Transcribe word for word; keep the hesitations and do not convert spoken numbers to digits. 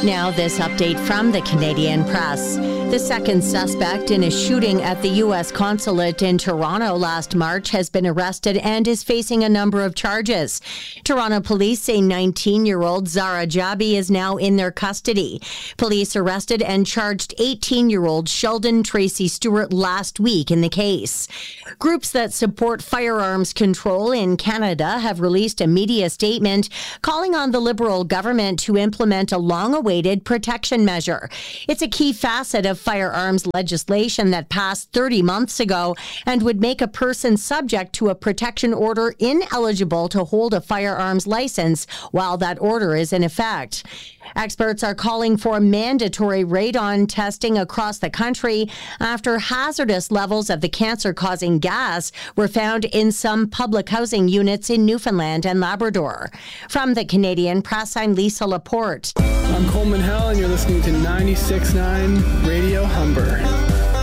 Now, this update from the Canadian Press. The second suspect in a shooting at the U S consulate in Toronto last March has been arrested and is facing a number of charges. Toronto police say nineteen-year-old Zara Jabi is now in their custody. Police arrested and charged eighteen-year-old Sheldon Tracy Stewart last week in the case. Groups that support firearms control in Canada have released a media statement calling on the Liberal government to implement a long-awaited protection measure. It's a key facet of firearms legislation that passed thirty months ago and would make a person subject to a protection order ineligible to hold a firearms license while that order is in effect. Experts are calling for mandatory radon testing across the country after hazardous levels of the cancer-causing gas were found in some public housing units in Newfoundland and Labrador. From the Canadian Press, I'm Lisa Laporte. I'm Coleman Hell, and you're listening to ninety-six point nine Radio Humber.